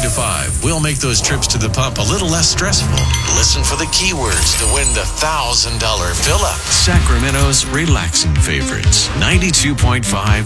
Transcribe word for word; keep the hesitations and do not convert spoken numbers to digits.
to five, we'll make those trips to the pump a little less stressful. Listen for the keywords to win the one thousand dollars fill-up. Sacramento's relaxing favorites, ninety-two point five